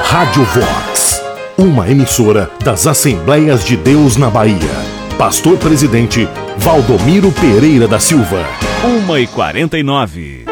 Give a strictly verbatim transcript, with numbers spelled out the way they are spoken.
Rádio Vox, uma emissora das Assembleias de Deus na Bahia. Pastor Presidente Valdomiro Pereira da Silva. uma e quarenta e nove.